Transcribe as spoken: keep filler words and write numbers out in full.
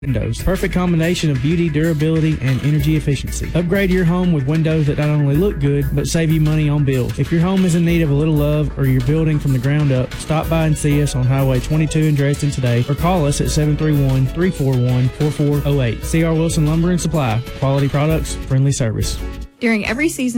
Windows. Perfect combination of beauty, durability, and energy efficiency. Upgrade your home with windows that not only look good, but save you money on bills. If your home is in need of a little love or you're building from the ground up, stop by and see us on Highway twenty-two in Dresden today or call us at seven three one, three four one, four four zero eight. C R. Wilson Lumber and Supply. Quality products, friendly service. During every season